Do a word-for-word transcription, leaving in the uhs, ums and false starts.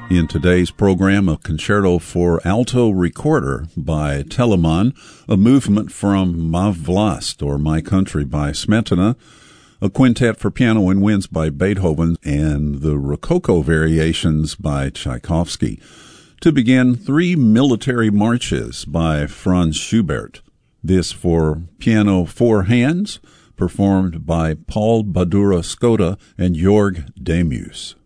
In today's program, a concerto for alto recorder by Telemann, a movement from Ma Vlast, or My Country by Smetana, a quintet for piano and winds by Beethoven, and the Rococo Variations by Tchaikovsky. To begin, three military marches by Franz Schubert. This for piano four hands, performed by Paul Badura Skota and Jorg Demus.